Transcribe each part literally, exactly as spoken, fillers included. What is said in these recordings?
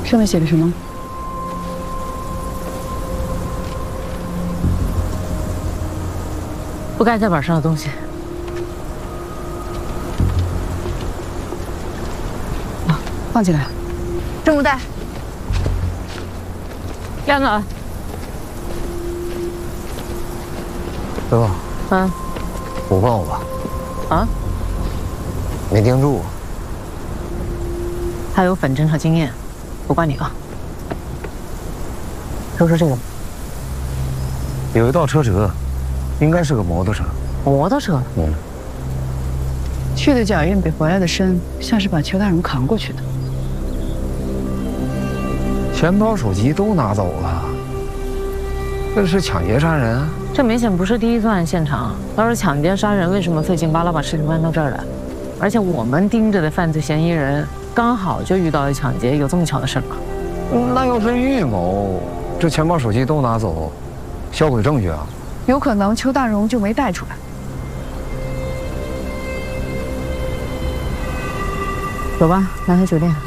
上面写的什么？ 不该在本上的东西。 啊，放进来。 证物袋。 亮子。 师傅。 嗯。 不放我吧。 啊？ 没盯住。 他有反侦查经验，不怪你啊。说说这个。 有一道车辙，应该是个摩托车。 摩托车？ 嗯。 去的脚印比回来的深，像是把邱大荣扛过去的。 钱包、手机都拿走了，这是抢劫杀人？ 这明显不是第一作案现场。要是抢劫杀人，为什么费劲巴拉把尸体搬到这儿来？而且我们盯着的犯罪嫌疑人，刚好就遇到了抢劫，有这么巧的事吗？ 那要是预谋，这钱包、手机都拿走，销毁证据啊？ 有可能邱大荣就没带出来。走吧，南海酒店。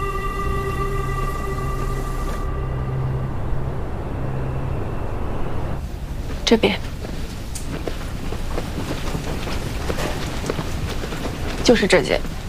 这边。就是这间。